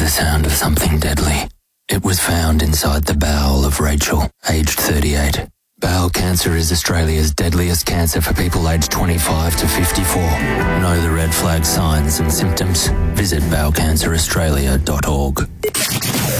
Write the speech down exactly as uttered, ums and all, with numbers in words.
the sound of something deadly. It was found inside the bowel of Rachel, aged thirty-eight. Bowel cancer is Australia's deadliest cancer for people aged twenty-five to fifty-four. Know the red flag signs and symptoms? Visit bowel cancer australia dot org.